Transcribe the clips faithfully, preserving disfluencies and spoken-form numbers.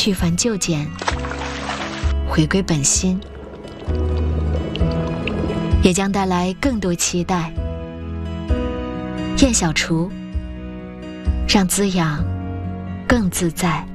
去繁就简，回归本心，也将带来更多期待。燕小厨，让滋养更自在。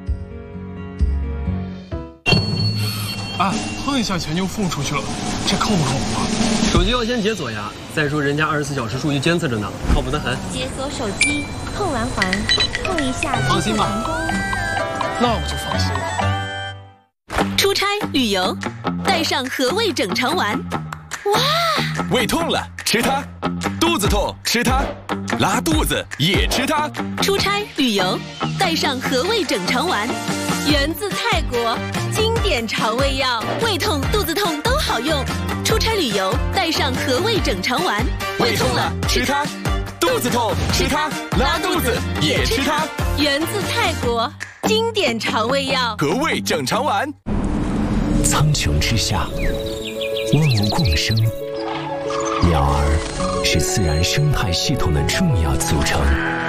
啊，碰一下钱就付出去了，这靠不靠谱啊？ 手机要先解锁呀。再说人家二十四小时数据监测着呢，靠谱得很。 解锁手机，碰完环，碰一下放心吧。那我就放心了。 出差旅游，带上和味整肠丸。哇！ 胃痛了吃它，肚子痛吃它，拉肚子也吃它。 出差旅游，带上和味整肠丸，源自泰国，经典肠胃药，胃痛、肚子痛都好用。出差旅游，带上和味整肠丸。 胃痛了吃它，肚子痛吃它，拉肚子也吃它。 源自泰国，经典肠胃药， 和味整肠丸。 苍穹之下，万物共生，鸟儿是自然生态系统的重要组成。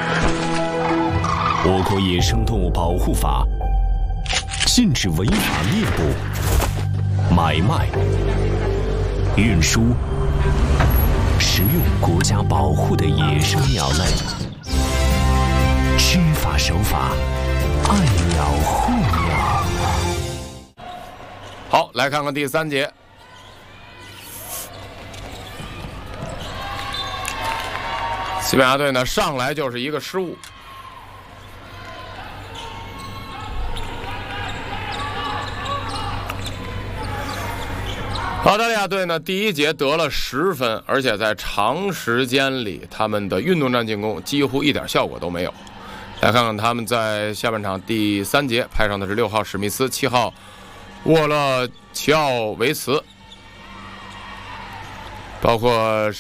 我国野生动物保护法禁止违法猎捕、买卖、运输、食用国家保护的野生鸟类。知法守法，爱鸟护鸟。 好，来看看第三节。西班牙队呢，上来就是一个失误。澳大利亚队呢，第一节得了十分，而且在长时间里，他们的运动战进攻几乎一点效果都没有。来看看他们在下半场第三节派上的是六号史密斯、七号沃勒齐奥维茨，包括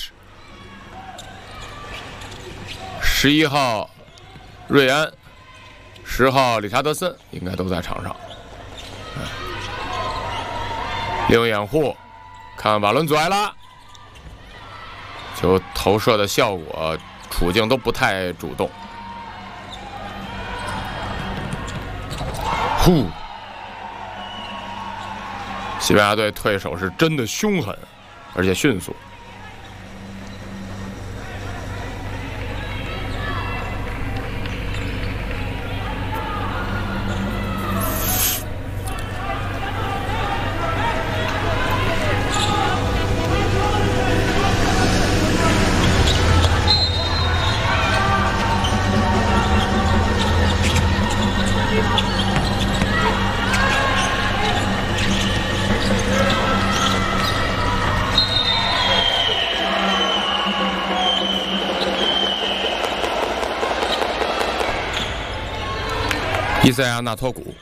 十一号瑞安、十号理查德森应该都在场上。利用掩护，看瓦伦祖埃拉，球投射的效果、处境都不太主动。呼！西班牙队退守是真的凶狠，而且迅速。伊塞亚纳托古，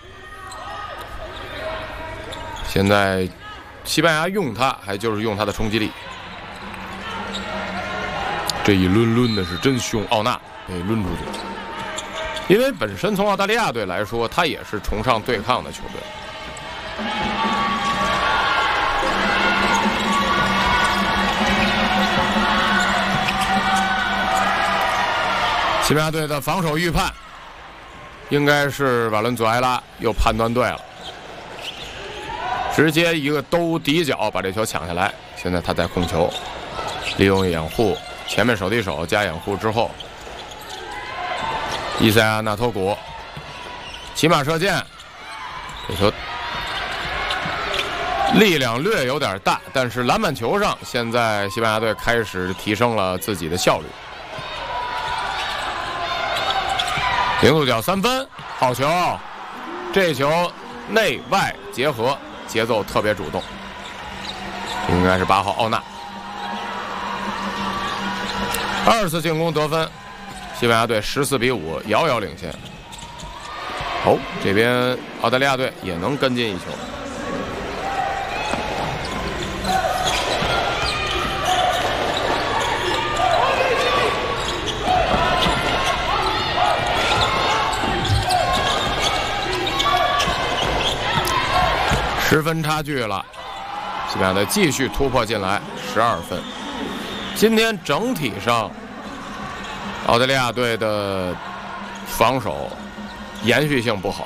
现在西班牙用他，还就是用他的冲击力。这一抡抡的是真凶，奥纳被抡出去。因为本身从澳大利亚队来说，他也是崇尚对抗的球队。西班牙队的防守预判。应该是瓦伦祖埃拉又判断对了，直接一个兜底角把这球抢下来。现在他在控球，利用掩护，前面手递手加掩护之后，伊塞亚纳托古骑马射箭，这球力量略有点大，但是篮板球上现在西班牙队开始提升了自己的效率。零度角三分，好球！这球内外结合，节奏特别主动。应该是八号奥纳。二次进攻得分，西班牙队十四比五遥遥领先。哦，这边澳大利亚队也能跟进一球。十分差距了，西班牙队继续突破进来，十二分。今天整体上，澳大利亚队的防守延续性不好，